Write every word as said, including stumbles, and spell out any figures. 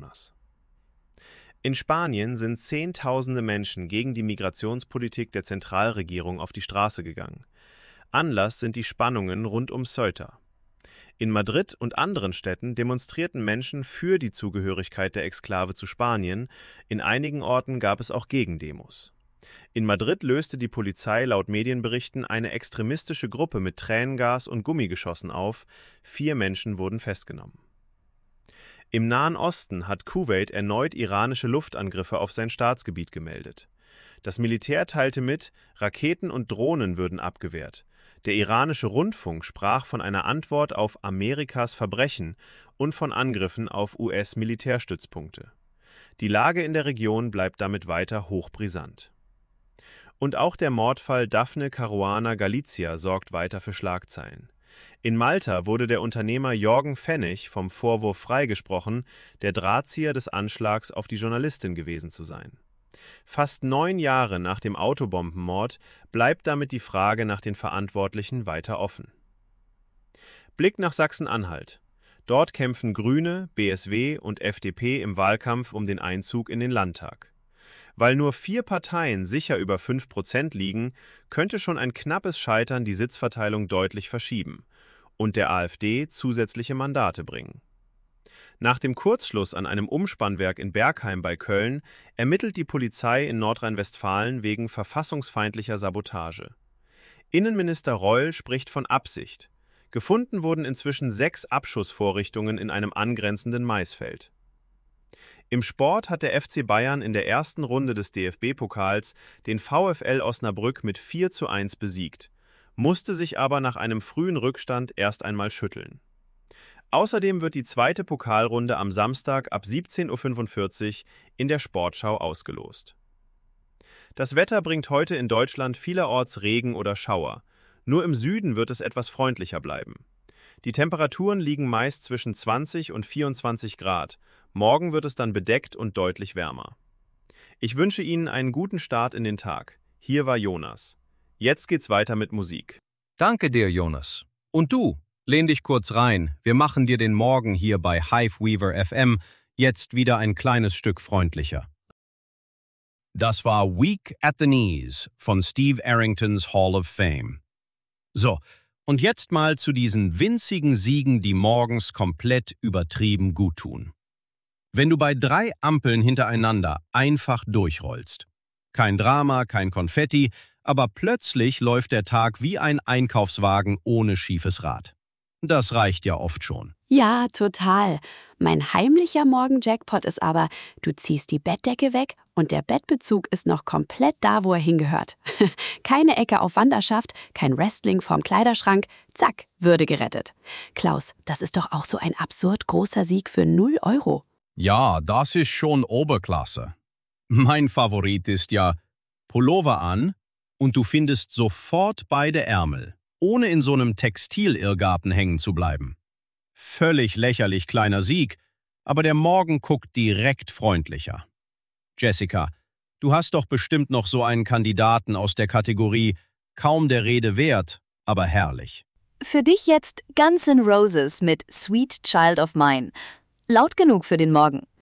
Jonas. In Spanien sind Zehntausende Menschen gegen die Migrationspolitik der Zentralregierung auf die Straße gegangen. Anlass sind die Spannungen rund um Ceuta. In Madrid und anderen Städten demonstrierten Menschen für die Zugehörigkeit der Exklave zu Spanien, in einigen Orten gab es auch Gegendemos. In Madrid löste die Polizei laut Medienberichten eine extremistische Gruppe mit Tränengas und Gummigeschossen auf, vier Menschen wurden festgenommen. Im Nahen Osten hat Kuwait erneut iranische Luftangriffe auf sein Staatsgebiet gemeldet. Das Militär teilte mit, Raketen und Drohnen würden abgewehrt. Der iranische Rundfunk sprach von einer Antwort auf Amerikas Verbrechen und von Angriffen auf U S-Militärstützpunkte. Die Lage in der Region bleibt damit weiter hochbrisant. Und auch der Mordfall Daphne Caruana Galizia sorgt weiter für Schlagzeilen. In Malta wurde der Unternehmer Jorgen Pfennig vom Vorwurf freigesprochen, der Drahtzieher des Anschlags auf die Journalistin gewesen zu sein. Fast neun Jahre nach dem Autobombenmord bleibt damit die Frage nach den Verantwortlichen weiter offen. Blick nach Sachsen-Anhalt. Dort kämpfen Grüne, B S W und F D P im Wahlkampf um den Einzug in den Landtag. Weil nur vier Parteien sicher über fünf Prozent liegen, könnte schon ein knappes Scheitern die Sitzverteilung deutlich verschieben und der AfD zusätzliche Mandate bringen. Nach dem Kurzschluss an einem Umspannwerk in Bergheim bei Köln ermittelt die Polizei in Nordrhein-Westfalen wegen verfassungsfeindlicher Sabotage. Innenminister Reul spricht von Absicht. Gefunden wurden inzwischen sechs Abschussvorrichtungen in einem angrenzenden Maisfeld. Im Sport hat der F C Bayern in der ersten Runde des D F B-Pokals den VfL Osnabrück mit vier zu eins besiegt, musste sich aber nach einem frühen Rückstand erst einmal schütteln. Außerdem wird die zweite Pokalrunde am Samstag ab siebzehn Uhr fünfundvierzig in der Sportschau ausgelost. Das Wetter bringt heute in Deutschland vielerorts Regen oder Schauer. Nur im Süden wird es etwas freundlicher bleiben. Die Temperaturen liegen meist zwischen zwanzig und vierundzwanzig Grad. Morgen wird es dann bedeckt und deutlich wärmer. Ich wünsche Ihnen einen guten Start in den Tag. Hier war Jonas. Jetzt geht's weiter mit Musik. Danke dir, Jonas. Und du? Lehn dich kurz rein, wir machen dir den Morgen hier bei Hiveweaver F M jetzt wieder ein kleines Stück freundlicher. Das war Weak at the Knees von Steve Arringtons Hall of Fame. So, und jetzt mal zu diesen winzigen Siegen, die morgens komplett übertrieben guttun. Wenn du bei drei Ampeln hintereinander einfach durchrollst. Kein Drama, kein Konfetti, aber plötzlich läuft der Tag wie ein Einkaufswagen ohne schiefes Rad. Das reicht ja oft schon. Ja, total. Mein heimlicher Morgen-Jackpot ist aber, du ziehst die Bettdecke weg und der Bettbezug ist noch komplett da, wo er hingehört. Keine Ecke auf Wanderschaft, kein Wrestling vorm Kleiderschrank. Zack, Würde gerettet. Klaus, das ist doch auch so ein absurd großer Sieg für null Euro. Ja, das ist schon Oberklasse. Mein Favorit ist ja Pullover an und du findest sofort beide Ärmel, ohne in so einem Textilirrgarten hängen zu bleiben. Völlig lächerlich kleiner Sieg, aber der Morgen guckt direkt freundlicher. Jessica, du hast doch bestimmt noch so einen Kandidaten aus der Kategorie kaum der Rede wert, aber herrlich. Für dich jetzt Guns N' Roses mit Sweet Child of Mine. Laut genug für den Morgen.